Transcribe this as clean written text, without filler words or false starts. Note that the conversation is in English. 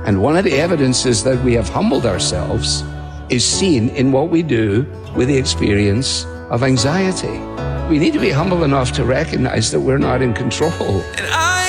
And one of the evidences that we have humbled ourselves is seen in what we do with the experience of anxiety. We need to be humble enough to recognize that we're not in control. And I